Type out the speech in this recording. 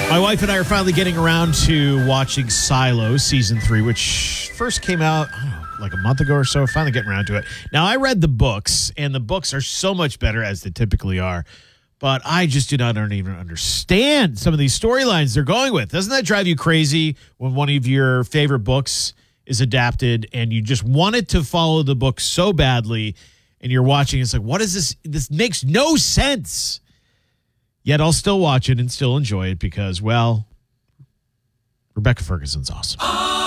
My wife and I are finally getting around to watching Silo Season 3, which first came out, I don't know, like a month ago or so. Finally getting around to it. Now, I read the books, and the books are so much better, as they typically are. But I just do not even understand some of these storylines they're going with. Doesn't that drive you crazy when one of your favorite books is adapted and you just wanted to follow the book so badly and you're watching, it's like, what is this? This makes no sense. Yet I'll still watch it and still enjoy it because, well, Rebecca Ferguson's awesome.